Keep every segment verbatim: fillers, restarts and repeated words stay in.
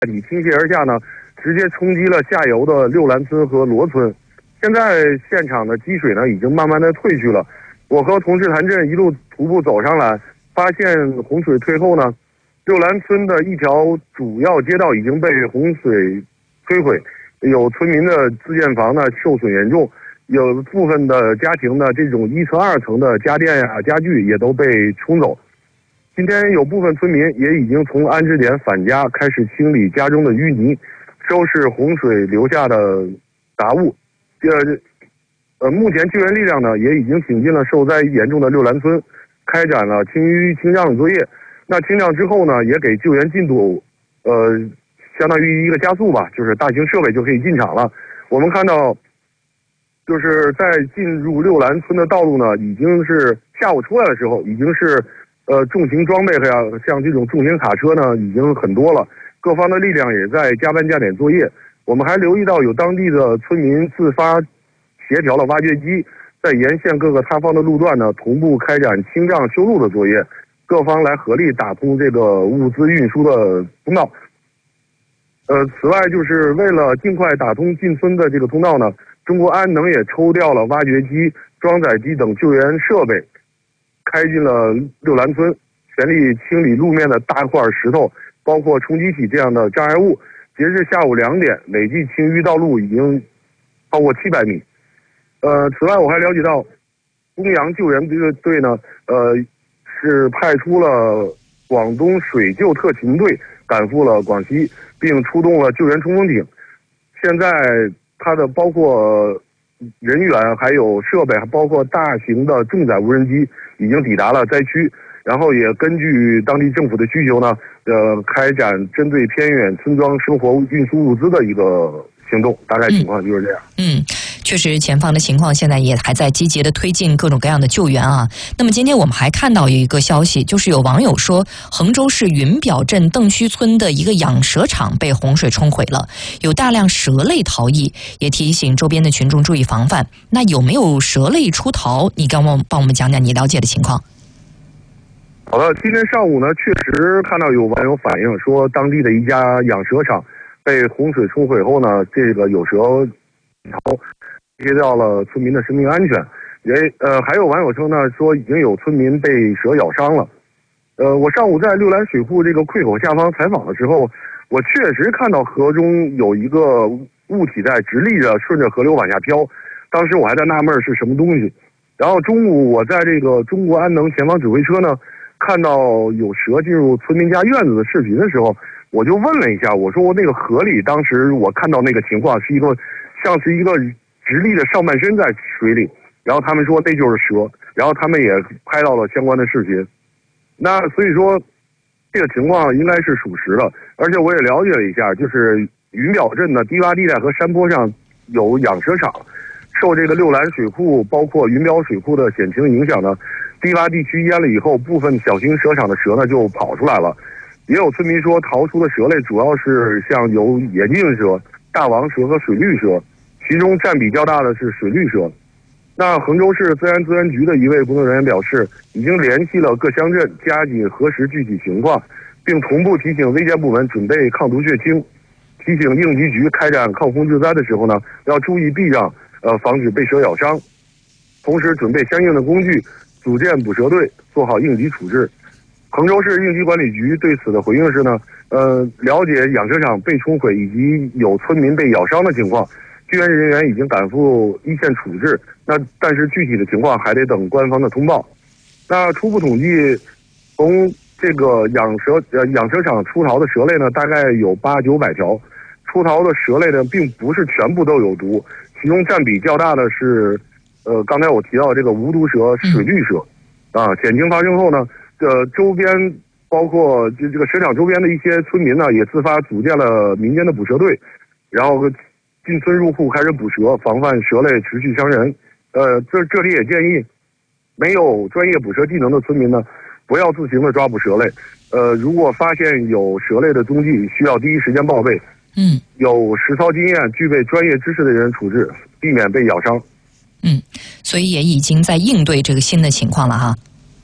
底倾泻而下呢，直接冲击了下游的六兰村和罗村。现在现场的积水呢已经慢慢的退去了。我和同事谭震一路徒步走上来，发现洪水退后呢，六兰村的一条主要街道已经被洪水摧毁，有村民的自建房呢受损严重，有部分的家庭呢这种一层二层的家电呀、家具也都被冲走。今天有部分村民也已经从安置点返家，开始清理家中的淤泥，收拾洪水留下的杂物。呃呃，目前救援力量呢也已经挺进了受灾严重的六兰村，开展了清淤清障作业。那清障之后呢，也给救援进度，呃，相当于一个加速吧，就是大型设备就可以进场了。我们看到，就是在进入六兰村的道路呢，已经是下午出来的时候，已经是呃重型装备呀，像这种重型卡车呢，已经很多了。各方的力量也在加班加点作业。我们还留意到有当地的村民自发协调了挖掘机，在沿线各个塌方的路段呢，同步开展清障修路的作业。各方来合力打通这个物资运输的通道。呃，此外，就是为了尽快打通进村的这个通道呢，中国安能也抽调了挖掘机、装载机等救援设备，开进了六兰村，全力清理路面的大块石头，包括冲击体这样的障碍物。截至下午两点，累计清淤道路已经超过七百米。呃，此外，我还了解到，公羊救援队队呢，呃。是派出了广东水救特勤队赶赴了广西，并出动了救援冲锋艇。现在它的包括人员、还有设备，还包括大型的重载无人机已经抵达了灾区，然后也根据当地政府的需求呢，呃，开展针对偏远村庄生活运输物资的一个行动。大概情况就是这样。 嗯。嗯确实，前方的情况现在也还在积极的推进各种各样的救援啊。那么今天我们还看到有一个消息，就是有网友说，衡州市云表镇邓须村的一个养蛇场被洪水冲毁了，有大量蛇类逃逸，也提醒周边的群众注意防范。那有没有蛇类出逃？你刚帮帮我们讲讲你了解的情况。 好的，今天上午呢，确实看到有网友反映说，当地的一家养蛇场被洪水冲毁后呢，这个有蛇逃。威胁到了村民的生命安全，也呃还有网友称呢说已经有村民被蛇咬伤了。呃，我上午在六兰水库这个溃口下方采访的时候，我确实看到河中有一个物体在直立着顺着河流往下飘，当时我还在纳闷是什么东西。然后中午我在这个中国安能前方指挥车呢，看到有蛇进入村民家院子的视频的时候，我就问了一下，我说我那个河里当时我看到那个情况是一个像是一个直立的上半身在水里，然后他们说那就是蛇，然后他们也拍到了相关的视频。那所以说，这个情况应该是属实的。而且我也了解了一下，就是云表镇的低洼地带和山坡上有养蛇场，受这个六兰水库包括云表水库的险情影响呢，低洼地区淹了以后，部分小型蛇场的蛇呢就跑出来了。也有村民说，逃出的蛇类主要是像有眼镜蛇、大王蛇和水绿蛇。其中占比较大的是水绿蛇。那衡州市自然资源局的一位工作人员表示，已经联系了各乡镇，加紧核实具体情况，并同步提醒危险部门准备抗毒血清，提醒应急局开展抗洪救灾的时候呢，要注意避让，呃，防止被蛇咬伤。同时准备相应的工具，组建捕蛇队，做好应急处置。衡州市应急管理局对此的回应是呢，呃，了解养蛇场被冲毁以及有村民被咬伤的情况。救援人员已经赶赴一线处置，那但是具体的情况还得等官方的通报。那初步统计，从这个养蛇呃养蛇场出逃的蛇类呢，大概有八九百条。出逃的蛇类呢，并不是全部都有毒，其中占比较大的是，呃，刚才我提到的这个无毒蛇水绿蛇。啊，险情发生后呢，这周边包括这这个蛇场周边的一些村民呢，也自发组建了民间的捕蛇队，然后进村入户开始捕蛇，防范蛇类持续伤人。呃，这这里也建议，没有专业捕蛇技能的村民呢，不要自行的抓捕蛇类。呃，如果发现有蛇类的踪迹，需要第一时间报备。 嗯， 有实操经验、具备专业知识的人处置，避免被咬伤。 嗯，所以也已经在应对这个新的情况了哈。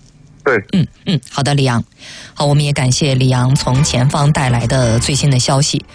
对， 嗯嗯，好的，李阳，好，我们也感谢李阳从前方带来的最新的消息。